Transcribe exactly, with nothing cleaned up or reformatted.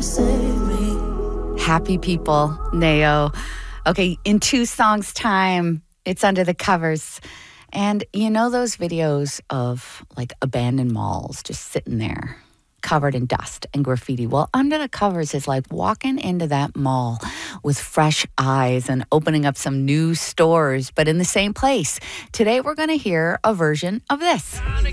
Happy People, Nao. Okay, in two songs' time, it's Under the Covers. And you know those videos of like abandoned malls just sitting there, covered in dust and graffiti? Well, Under the Covers is like walking into that mall with fresh eyes and opening up some new stores, but in the same place. Today, we're going to hear a version of this.